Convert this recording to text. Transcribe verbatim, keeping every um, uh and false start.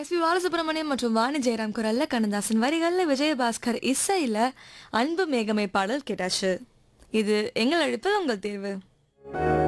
S B Balasubramaniam மற்றும் வாணி ஜெயராம் குரல்ல கண்ணதாசன் வரிகள்ல விஜயபாஸ்கர் இசையில அன்பு மேகமை பாடல் கேட்டாச்சு. இது எங்கள் அழைப்பு உங்கள் தேர்வு.